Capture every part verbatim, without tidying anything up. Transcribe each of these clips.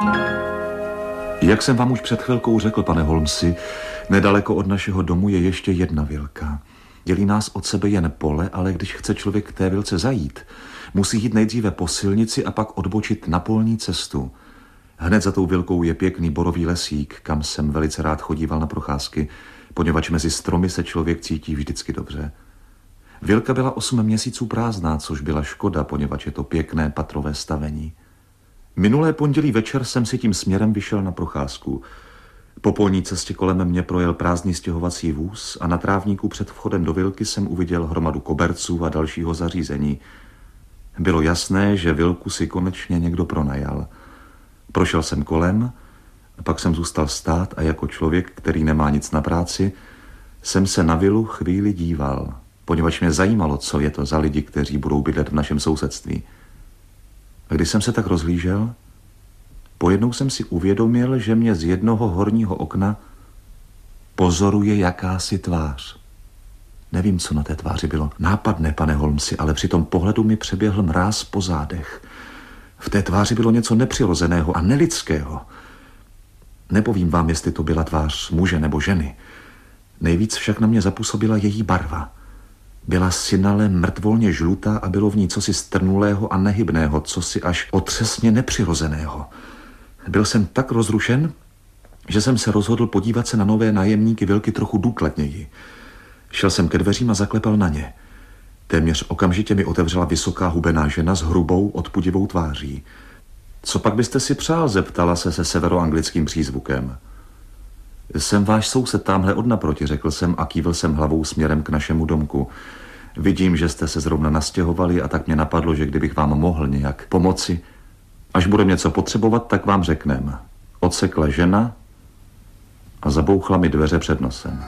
Jak jsem vám už před chvilkou řekl, pane Holmesi, nedaleko od našeho domu je ještě jedna vilka. Dělí nás od sebe jen pole, ale když chce člověk k té vilce zajít, musí jít nejdříve po silnici a pak odbočit na polní cestu. Hned za tou vilkou je pěkný borový lesík, kam jsem velice rád chodíval na procházky, poněvadž mezi stromy se člověk cítí vždycky dobře. Vilka byla osm měsíců prázdná, což byla škoda, poněvadž je to pěkné patrové stavení. Minulé pondělí večer jsem si tím směrem vyšel na procházku. Po polní cestě kolem mě projel prázdný stěhovací vůz a na trávníku před vchodem do vilky jsem uviděl hromadu koberců a dalšího zařízení. Bylo jasné, že vilku si konečně někdo pronajal. Prošel jsem kolem, pak jsem zůstal stát a jako člověk, který nemá nic na práci, jsem se na vilu chvíli díval, poněvadž mě zajímalo, co je to za lidi, kteří budou bydlet v našem sousedství. A když jsem se tak rozhlížel, pojednou jsem si uvědomil, že mě z jednoho horního okna pozoruje jakási tvář. Nevím, co na té tváři bylo nápadné, pane Holmesi, ale při tom pohledu mi přeběhl mráz po zádech. V té tváři bylo něco nepřirozeného a nelidského. Nepovím vám, jestli to byla tvář muže nebo ženy. Nejvíc však na mě zapůsobila její barva. Byla synale mrtvolně žlutá a bylo v ní cosi strnulého a nehybného, cosi až otřesně nepřirozeného. Byl jsem tak rozrušen, že jsem se rozhodl podívat se na nové nájemníky vilky trochu důkladněji. Šel jsem ke dveřím a zaklepal na ně. Téměř okamžitě mi otevřela vysoká hubená žena s hrubou, odpudivou tváří. Co pak byste si přál, zeptala se se severoanglickým přízvukem. Jsem váš soused támhle odnaproti, řekl jsem a kývl jsem hlavou směrem k našemu domku. Vidím, že jste se zrovna nastěhovali a tak mě napadlo, že kdybych vám mohl nějak pomoci, až budeme něco potřebovat, tak vám řekneme. Odsekla žena a zabouchla mi dveře před nosem.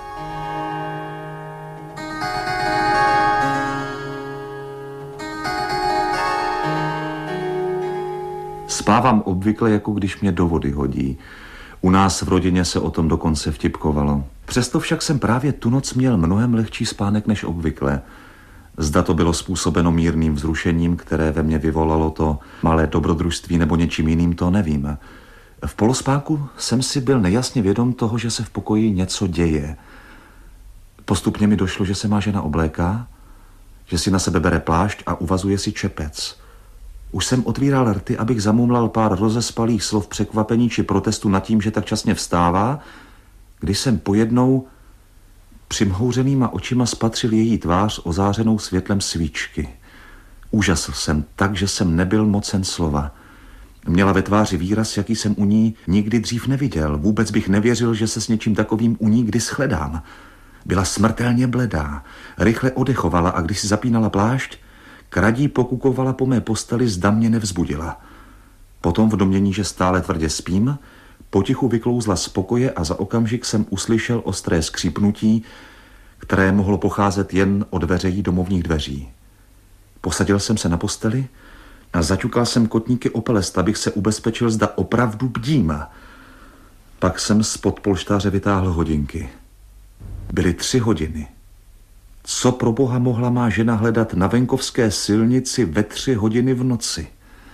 Spávám obvykle, jako když mě do vody hodí. U nás v rodině se o tom dokonce vtipkovalo. Přesto však jsem právě tu noc měl mnohem lehčí spánek než obvykle. Zda to bylo způsobeno mírným vzrušením, které ve mně vyvolalo to malé dobrodružství nebo něčím jiným, to nevím. V polospánku jsem si byl nejasně vědom toho, že se v pokoji něco děje. Postupně mi došlo, že se má žena obléká, že si na sebe bere plášť a uvazuje si čepec. Už jsem otvíral rty, abych zamumlal pár rozespalých slov překvapení či protestu nad tím, že tak časně vstává, když jsem pojednou přimhouřenýma očima spatřil její tvář ozářenou světlem svíčky. Úžasl jsem tak, že jsem nebyl mocen slova. Měla ve tváři výraz, jaký jsem u ní nikdy dřív neviděl. Vůbec bych nevěřil, že se s něčím takovým u ní kdy shledám. Byla smrtelně bledá, rychle odechovala a když si zapínala plášť, kradí pokukovala po mé posteli, zda mě nevzbudila. Potom v domnění, že stále tvrdě spím, potichu vyklouzla z pokoje a za okamžik jsem uslyšel ostré skřípnutí, které mohlo pocházet jen od dveří domovních dveří. Posadil jsem se na posteli a zaťukal jsem kotníky o pelest, abych se ubezpečil, zda opravdu bdím. Pak jsem spod polštáře vytáhl hodinky. Byly tři hodiny. Co pro boha mohla má žena hledat na venkovské silnici ve tři hodiny v noci?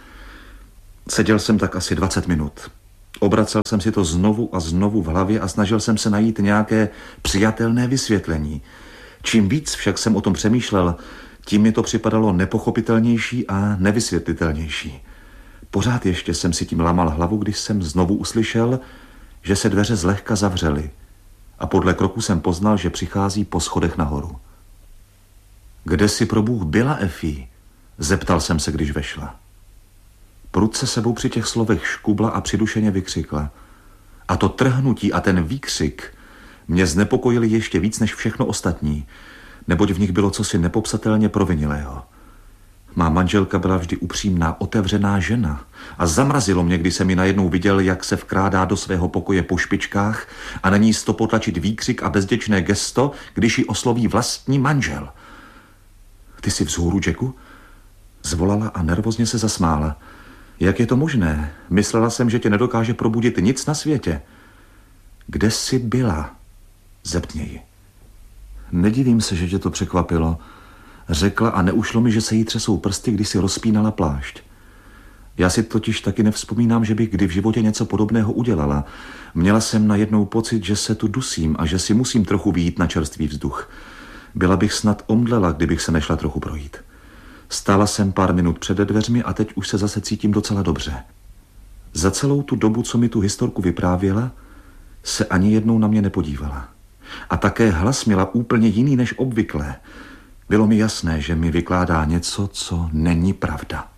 Seděl jsem tak asi dvacet minut. Obracel jsem si to znovu a znovu v hlavě a snažil jsem se najít nějaké přijatelné vysvětlení. Čím víc však jsem o tom přemýšlel, tím mi to připadalo nepochopitelnější a nevysvětlitelnější. Pořád ještě jsem si tím lamal hlavu, když jsem znovu uslyšel, že se dveře zlehka zavřely a podle kroku jsem poznal, že přichází po schodech nahoru. Kde si pro Bůh byla, Efí? Zeptal jsem se, když vešla. Prudce sebou při těch slovech škubla a přidušeně vykřikla. A to trhnutí a ten výkřik mě znepokojili ještě víc než všechno ostatní, neboť v nich bylo cosi nepopsatelně provinilého. Má manželka byla vždy upřímná, otevřená žena a zamrazilo mě, když jsem ji najednou viděl, jak se vkrádá do svého pokoje po špičkách a na ní sto potlačit výkřik a bezděčné gesto, když ji osloví vlastní manžel. Ty jsi vzhůru, Jacku? Zvolala a nervózně se zasmála. Jak je to možné? Myslela jsem, že tě nedokáže probudit nic na světě. Kde jsi byla? Zeptněji. Nedivím se, že tě to překvapilo. Řekla a neušlo mi, že se jí třesou prsty, když si rozpínala plášť. Já si totiž taky nevzpomínám, že bych kdy v životě něco podobného udělala. Měla jsem najednou pocit, že se tu dusím a že si musím trochu vyjít na čerstvý vzduch. Byla bych snad omdlela, kdybych se nešla trochu projít. Stála jsem pár minut před dveřmi a teď už se zase cítím docela dobře. Za celou tu dobu, co mi tu historku vyprávěla, se ani jednou na mě nepodívala. A také hlas měla úplně jiný než obvykle. Bylo mi jasné, že mi vykládá něco, co není pravda.